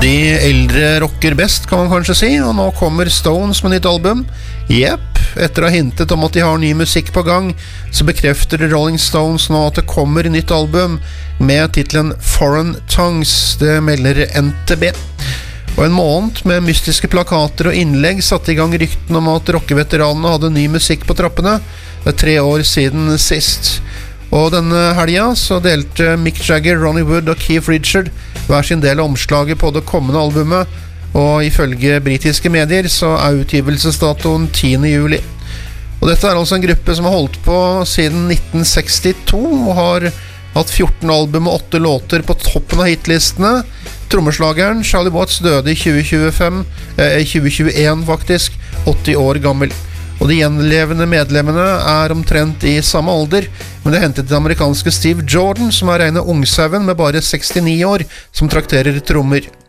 De eldre rocker best, kan man kanskje si, og nå kommer Stones med nytt album. Jepp, etter å ha hintet om at de har ny musikk på gang, så bekrefter Rolling Stones nå at det kommer nytt album med titlen Foreign Tongues. Det melder NTB. Og en måned med mystiske plakater og innlegg satte i gang rykten om at rockeveteranene hadde ny musikk på trappene. Det 3 år siden sist. Og denne helga så delte Mick Jagger, Ronnie Wood og Keith Richard hver sin del av omslaget på det kommende albumet, og ifølge britiske medier så utgivelsesdatoen 10. juli. Og dette altså en gruppe som har holdt på siden 1962 og har hatt 14 album og 8 låter på toppen av hitlistene. Trommeslageren Charlie Watts døde i 2021 faktisk, 80 år gammel. Og de gjenlevende medlemmene omtrent i samme alder, men det hentet den amerikanske Steve Jordan, som regnet ungsauen med bare 69 år, som trakterer trommer.